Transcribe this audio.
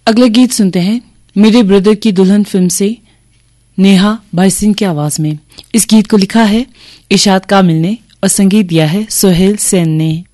अगला गीत सुनते हैं मेरे ब्रदर की दुल्हन फिल्म से नेहा भाई सिंह की आवाज में। इस गीत को लिखा है इशाद कामिल ने और संगीत दिया है सोहेल सेन ने।